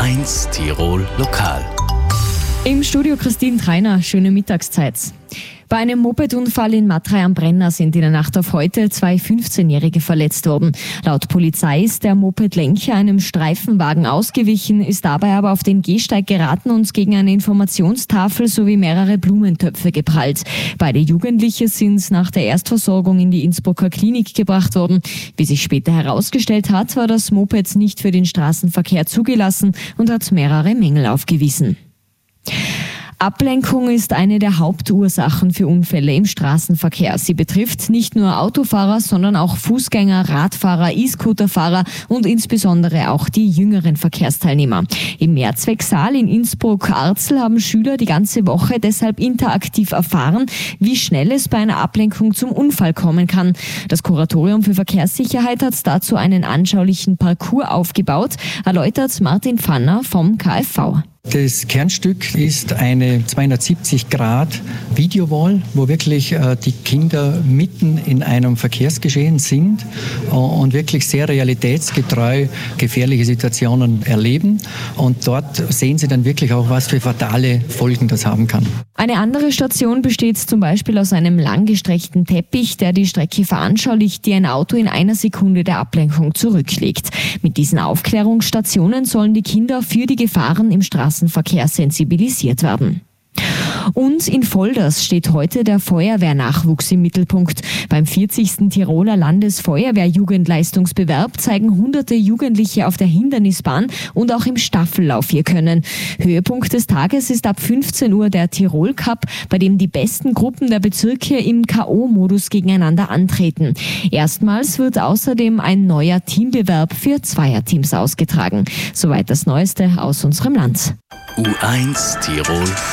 U1 Tirol Lokal. Im Studio Christine Treiner, schöne Mittagszeit. Bei einem Mopedunfall in Matrei am Brenner sind in der Nacht auf heute 2 15-Jährige verletzt worden. Laut Polizei ist der Mopedlenker einem Streifenwagen ausgewichen, ist dabei aber auf den Gehsteig geraten und gegen eine Informationstafel sowie mehrere Blumentöpfe geprallt. Beide Jugendliche sind nach der Erstversorgung in die Innsbrucker Klinik gebracht worden. Wie sich später herausgestellt hat, war das Moped nicht für den Straßenverkehr zugelassen und hat mehrere Mängel aufgewiesen. Ablenkung ist eine der Hauptursachen für Unfälle im Straßenverkehr. Sie betrifft nicht nur Autofahrer, sondern auch Fußgänger, Radfahrer, E-Scooterfahrer und insbesondere auch die jüngeren Verkehrsteilnehmer. Im Mehrzwecksaal in Innsbruck-Arzel haben Schüler die ganze Woche deshalb interaktiv erfahren, wie schnell es bei einer Ablenkung zum Unfall kommen kann. Das Kuratorium für Verkehrssicherheit hat dazu einen anschaulichen Parcours aufgebaut, erläutert Martin Pfanner vom KfV. Das Kernstück ist eine 270-Grad-Videowall, wo wirklich die Kinder mitten in einem Verkehrsgeschehen sind und wirklich sehr realitätsgetreu gefährliche Situationen erleben. Und dort sehen sie dann wirklich auch, was für fatale Folgen das haben kann. Eine andere Station besteht zum Beispiel aus einem langgestreckten Teppich, der die Strecke veranschaulicht, die ein Auto in einer Sekunde der Ablenkung zurücklegt. Mit diesen Aufklärungsstationen sollen die Kinder für die Gefahren im Straßenverkehr sensibilisiert werden. Und in Volders steht heute der Feuerwehrnachwuchs im Mittelpunkt. Beim 40. Tiroler Landesfeuerwehr-Jugendleistungsbewerb zeigen hunderte Jugendliche auf der Hindernisbahn und auch im Staffellauf ihr Können. Höhepunkt des Tages ist ab 15 Uhr der Tirol Cup, bei dem die besten Gruppen der Bezirke im K.O.-Modus gegeneinander antreten. Erstmals wird außerdem ein neuer Teambewerb für Zweierteams ausgetragen. Soweit das Neueste aus unserem Land. U1 Tirol